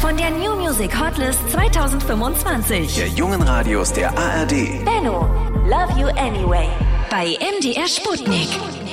von der New Music Hotlist 2025. Der jungen Radios der ARD. Benno, Love You Anyway. Bei MDR Sputnik.